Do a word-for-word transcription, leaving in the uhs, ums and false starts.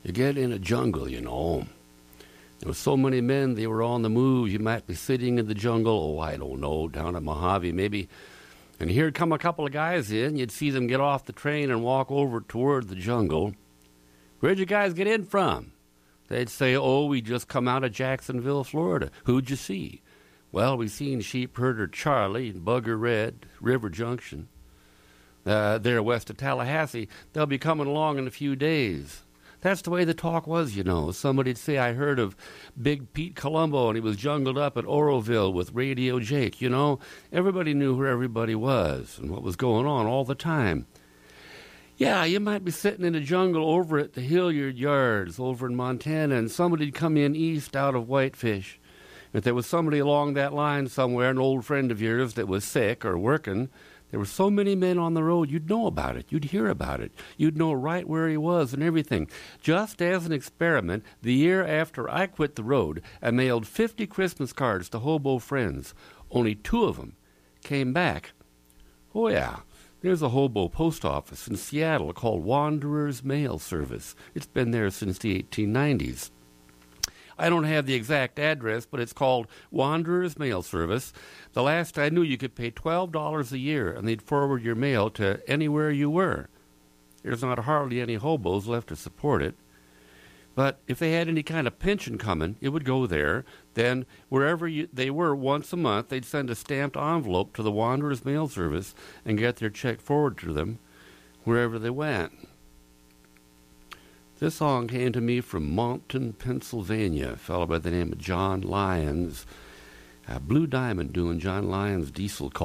You get in a jungle, you know. There were so many men, they were on the move. You might be sitting in the jungle, oh, I don't know, down at Mojave maybe. And here'd come a couple of guys in. You'd see them get off the train and walk over toward the jungle. Where'd you guys get in from? They'd say, oh, we just come out of Jacksonville, Florida. Who'd you see? Well, we seen sheep herder Charlie and Bugger Red, River Junction. Uh, they're west of Tallahassee. They'll be coming along in a few days. That's the way the talk was, you know. Somebody'd say, I heard of Big Pete Colombo, and he was jungled up at Oroville with Radio Jake, you know. Everybody knew where everybody was and what was going on all the time. Yeah, you might be sitting in the jungle over at the Hilliard Yards over in Montana, and somebody'd come in east out of Whitefish. If there was somebody along that line somewhere, an old friend of yours that was sick or working, there were so many men on the road, you'd know about it. You'd hear about it. You'd know right where he was and everything. Just as an experiment, the year after I quit the road, I mailed fifty Christmas cards to hobo friends. Only two of them came back. Oh, yeah. There's a hobo post office in Seattle called Wanderers Mail Service. It's been there since the eighteen nineties. I don't have the exact address, but it's called Wanderers Mail Service. The last I knew, you could pay twelve dollars a year, and they'd forward your mail to anywhere you were. There's not hardly any hobos left to support it. But if they had any kind of pension coming, it would go there. Then, wherever you, they were once a month, they'd send a stamped envelope to the Wanderers Mail Service and get their check forwarded to them wherever they went. This song came to me from Moncton, Pennsylvania, a fellow by the name of John Lyons. Uh, Blue Diamond doing John Lyons' Diesel Call.